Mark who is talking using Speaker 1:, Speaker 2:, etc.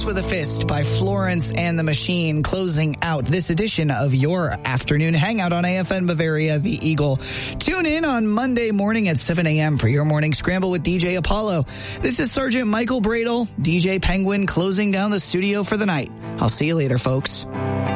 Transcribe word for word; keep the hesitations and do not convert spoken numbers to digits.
Speaker 1: Kiss with a Fist by Florence and the Machine, closing out this edition of your afternoon hangout on A F N Bavaria, the Eagle. Tune in on Monday morning at seven a.m. for your morning scramble with D J Apollo. This is Sergeant Michael Bradle, D J Penguin, closing down the studio for the night. I'll see you later, folks.